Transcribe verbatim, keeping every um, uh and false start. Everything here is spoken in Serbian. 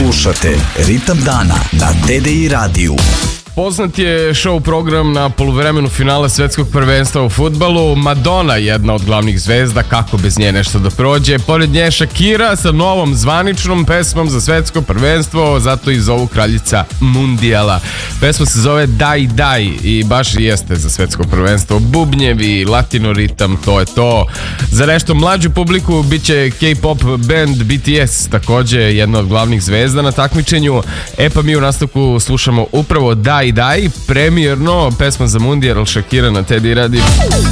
Slušate Ritam dana na T D I radiju. Poznat je show program na poluvremenu finala svetskog prvenstva u fudbalu. Madonna, jedna od glavnih zvezda, kako bez nje nešto da prođe. Pored nje Shakira sa novom zvaničnom pesmom za svetsko prvenstvo, zato i zovu kraljica mundijala. Pesma se zove Daj Daj i baš jeste za svetsko prvenstvo. Bubnjevi, latino ritam, to je to. Za nešto mlađu publiku bit će K-pop band B T S, takođe jedna od glavnih zvezda na takmičenju. E pa mi u nastavku slušamo upravo Daj Daj, premijerno, pesma za mundijal Shakira na T D I radiju.